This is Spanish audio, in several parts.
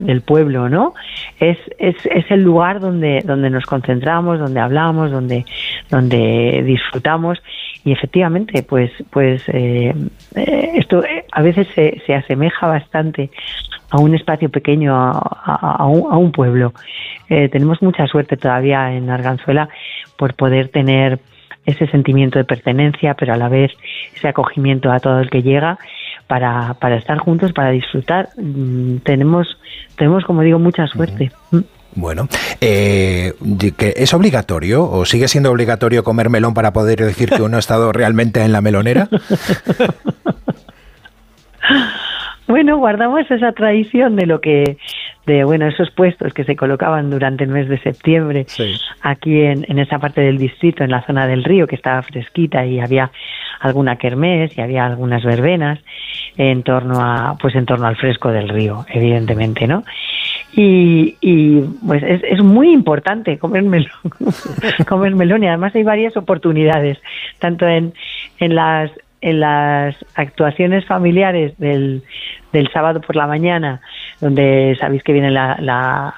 del pueblo, ¿no? Es el lugar donde nos concentramos, donde hablamos, donde disfrutamos, y efectivamente esto a veces se asemeja bastante a un espacio pequeño, a un pueblo. Tenemos mucha suerte todavía en Arganzuela por poder tener ese sentimiento de pertenencia, pero a la vez ese acogimiento a todo el que llega, para estar juntos, para disfrutar. Tenemos, como digo, mucha suerte. Bueno, ¿que es obligatorio o sigue siendo obligatorio comer melón para poder decir que uno ha estado realmente en la melonera? Bueno, guardamos esa tradición de esos puestos que se colocaban durante el mes de septiembre, sí, aquí en esa parte del distrito, en la zona del río, que estaba fresquita, y había alguna kermés y había algunas verbenas en torno al fresco del río, evidentemente, ¿no? Y pues es muy importante comer melón, y además hay varias oportunidades, tanto en las actuaciones familiares del sábado por la mañana, donde sabéis que viene la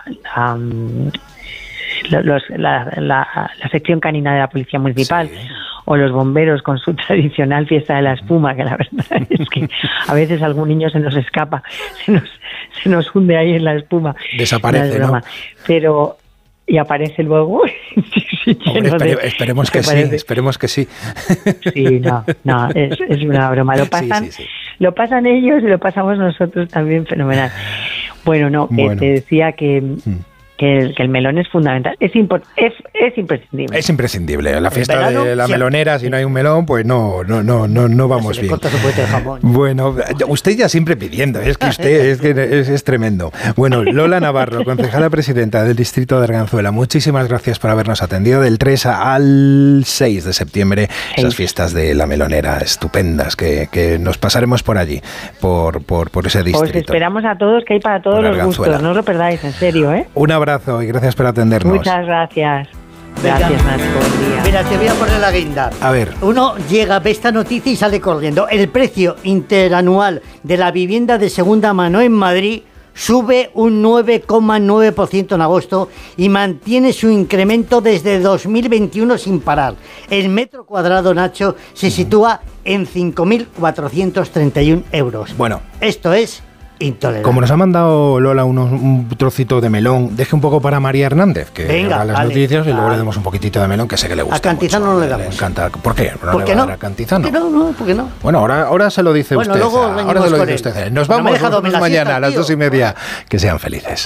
sección canina de la Policía Municipal, sí, o los bomberos con su tradicional fiesta de la espuma, que la verdad es que a veces algún niño se nos escapa, se nos hunde ahí en la espuma. Desaparece, ¿no? Y aparece luego. Hombre, esperemos que sí. Sí, no, es una broma. Lo pasan, sí. Lo pasan ellos y lo pasamos nosotros también fenomenal. Bueno, te decía que el melón es fundamental, es imprescindible. Es imprescindible. La fiesta de la melonera, si no hay un melón, pues no vamos bien. Corta su puente de jamón. Bueno, usted ya siempre pidiendo, es que usted es tremendo. Bueno, Lola Navarro, concejala presidenta del distrito de Arganzuela, muchísimas gracias por habernos atendido. Del 3 al 6 de septiembre, esas fiestas de la melonera estupendas, que nos pasaremos por allí, por ese distrito. Os esperamos a todos, que hay para todos los gustos, no os lo perdáis, en serio, ¿eh? Un abrazo y gracias por atendernos. Muchas gracias. Gracias, Nacho. Buen día. Mira, te voy a poner la guinda. A ver. Uno llega, ve esta noticia y sale corriendo. El precio interanual de la vivienda de segunda mano en Madrid sube un 9,9% en agosto y mantiene su incremento desde 2021 sin parar. El metro cuadrado, Nacho, se sitúa en 5.431 euros. Bueno. Esto es intolerable. Como nos ha mandado Lola un trocito de melón, deje un poco para María Hernández, que haga las noticias, y luego le demos un poquitito de melón, que sé que le gusta. A Cantizano mucho, no le damos. Le encanta. ¿Por qué? ¿Por qué no? A Cantizano. ¿Por qué no? Bueno, ahora se lo dice usted. Luego Ahora se lo dice usted. Nos vamos mañana a las 2:30. Que sean felices.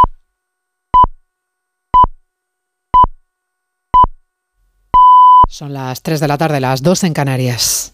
Son las 3 de la tarde, las 2 en Canarias.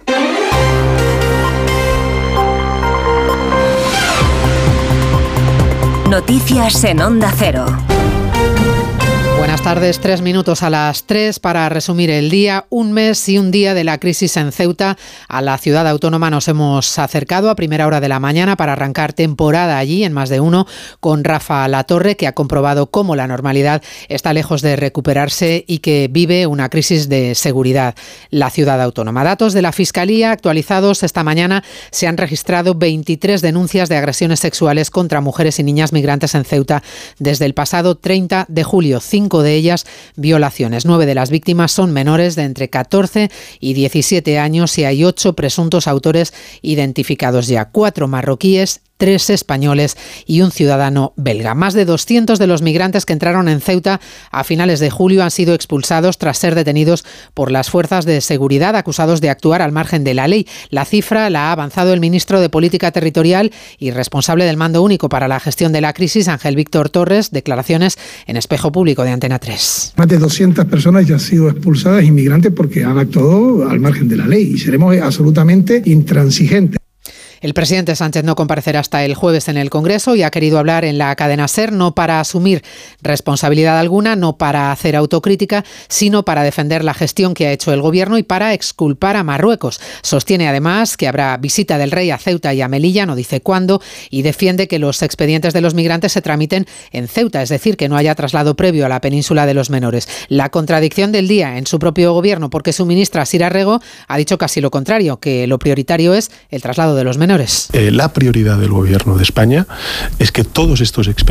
Noticias en Onda Cero. Buenas tardes, 3 minutos a las 3 para resumir el día. Un mes y un día de la crisis en Ceuta. A la ciudad autónoma nos hemos acercado a primera hora de la mañana para arrancar temporada allí, en Más de Uno, con Rafa Latorre, que ha comprobado cómo la normalidad está lejos de recuperarse y que vive una crisis de seguridad la ciudad autónoma. Datos de la Fiscalía actualizados esta mañana: se han registrado 23 denuncias de agresiones sexuales contra mujeres y niñas migrantes en Ceuta desde el pasado 30 de julio. 5 de ellas violaciones. 9 de las víctimas son menores de entre 14 y 17 años y hay 8 presuntos autores identificados ya. 4 marroquíes, 3 españoles y un ciudadano belga. Más de 200 de los migrantes que entraron en Ceuta a finales de julio han sido expulsados tras ser detenidos por las fuerzas de seguridad, acusados de actuar al margen de la ley. La cifra la ha avanzado el ministro de Política Territorial y responsable del Mando Único para la Gestión de la Crisis, Ángel Víctor Torres. Declaraciones en Espejo Público de Antena 3. Más de 200 personas ya han sido expulsadas, inmigrantes, porque han actuado al margen de la ley, y seremos absolutamente intransigentes. El presidente Sánchez no comparecerá hasta el jueves en el Congreso y ha querido hablar en la cadena SER, no para asumir responsabilidad alguna, no para hacer autocrítica, sino para defender la gestión que ha hecho el Gobierno y para exculpar a Marruecos. Sostiene además que habrá visita del rey a Ceuta y a Melilla, no dice cuándo, y defiende que los expedientes de los migrantes se tramiten en Ceuta, es decir, que no haya traslado previo a la península de los menores. La contradicción del día en su propio Gobierno, porque su ministra Sira Rego ha dicho casi lo contrario, que lo prioritario es el traslado de los menores. La prioridad del Gobierno de España es que todos estos expedientes